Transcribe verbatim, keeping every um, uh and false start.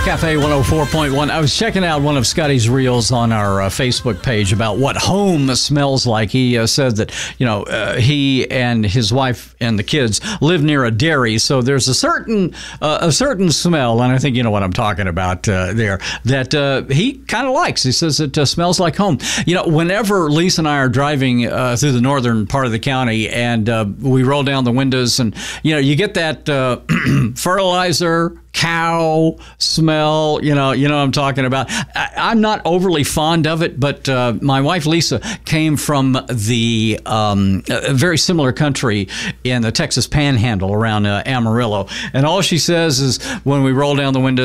Cafe one oh four point one. I was checking out one of Scotty's reels on our uh, Facebook page about what home smells like. He uh, said that, you know, uh, he and his wife and the kids live near a dairy, so there's a certain uh, a certain smell, and I think you know what I'm talking about uh, there, that uh, he kind of likes. He says it uh, smells like home. You know, whenever Lisa and I are driving uh, through the northern part of the county and uh, we roll down the windows and, you know, you get that uh, fertilizer, cow smell, you know, you know what I'm talking about. I, I'm not overly fond of it, but uh, my wife Lisa came from the um, a very similar country in the Texas Panhandle around uh, Amarillo, and all she says is when we roll down the windows,